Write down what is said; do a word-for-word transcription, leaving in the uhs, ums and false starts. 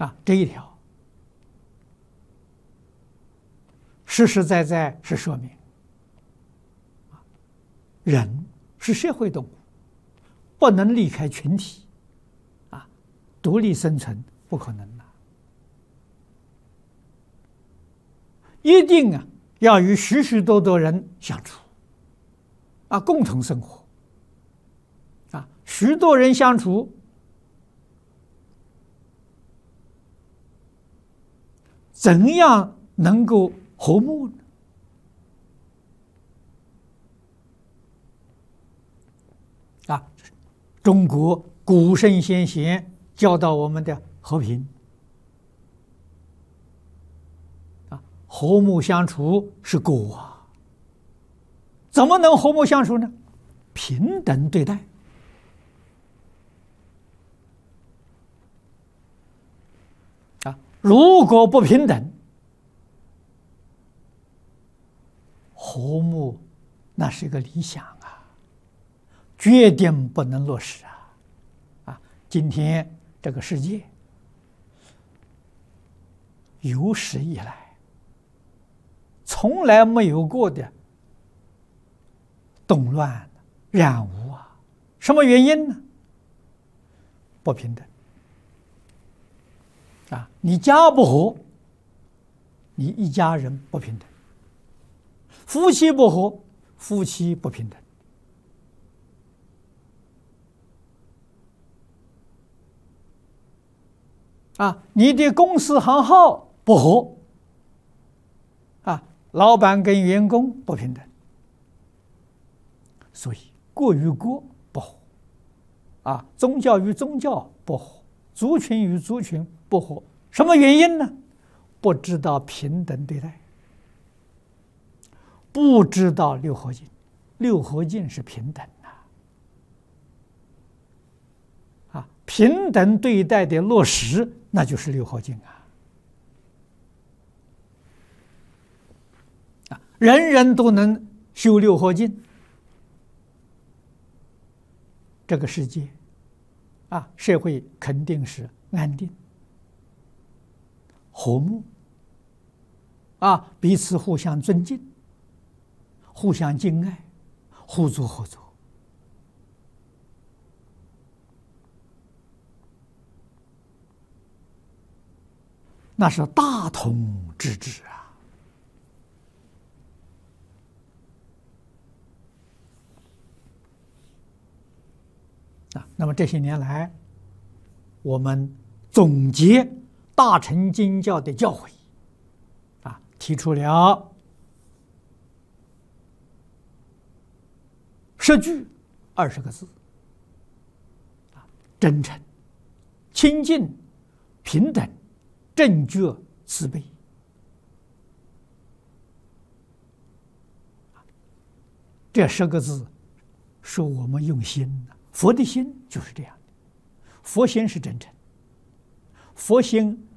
啊，这一条实实在在是说明，人是社会动物，不能离开群体，啊，独立生存不可能的，一定啊要与许许多多人相处，啊，共同生活，啊，许多人相处，怎样能够和睦呢？啊，中国古圣先贤教导我们的和平，啊，和睦相处是果啊。怎么能和睦相处呢？平等对待。啊，如果不平等，和睦那是一个理想啊，决定不能落实啊！啊，今天这个世界有史以来从来没有过的动乱、染污啊！什么原因呢？不平等啊！你家不和，你一家人不平等；夫妻不和，夫妻不平等。啊，你的公司行号不和，啊，老板跟员工不平等，所以国与国不和，啊，宗教与宗教不和，族群与族群不和，什么原因呢？不知道平等对待，不知道六合敬，六合敬是平等呐，啊，平等对待的落实，那就是六合敬啊，啊，人人都能修六合敬，这个世界，啊，社会肯定是安定、和睦，啊，彼此互相尊敬、互相敬爱、互助合作。那是大同之治啊！啊，那么这些年来，我们总结大乘经教的教诲，啊，提出了十句二十个字：啊，真诚、清净、平等、正觉、慈悲。这十个字是我们用心的，佛的心就是这样的，佛心是真诚，佛心